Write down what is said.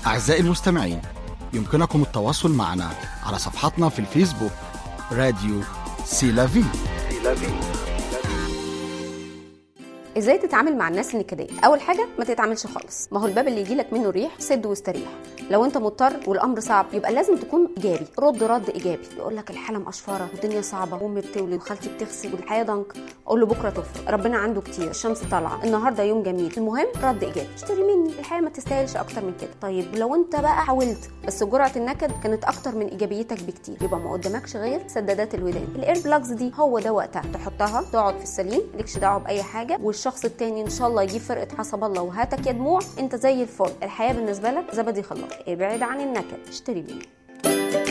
أعزائي المستمعين، يمكنكم التواصل معنا على صفحتنا في الفيسبوك راديو سيلافي. ازاي تتعامل مع الناس النكديه؟ اول حاجه ما تتعاملش خالص، ما هو الباب اللي يجيلك منه الريح سد واستريح. لو انت مضطر والامر صعب يبقى لازم تكون ايجابي، رد ايجابي. يقول لك الحاله مقشفره والدنيا صعبه وامي بتولد وخالتي بتغسل والحياه ضنك، اقول له بكره تفرق، ربنا عنده كتير، الشمس طالعه، النهارده يوم جميل. المهم رد ايجابي، اشتري مني، الحياه ما تستاهلش اكتر من كده. طيب لو انت بقى حاولت بس جرعه النكد كانت اكتر من ايجابيتك بكتير، يبقى ما قدامكش غير سدادات الودان. الاير بلاجز دي هو ده وقتها تحطها، تقعد في السليم، مالكش دعوه باي حاجه، والشخص التاني ان شاء الله يجيب فرقه حسب الله وهاتك يا دموع، انت زي الفل، الحياه بالنسبه لك زبدي خلاص. ابعد عن النكد، اشتري مني.